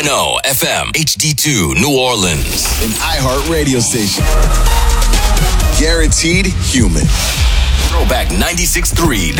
94.0 FM, HD2, New Orleans. An iHeart radio station. Guaranteed human. Throwback 96.3,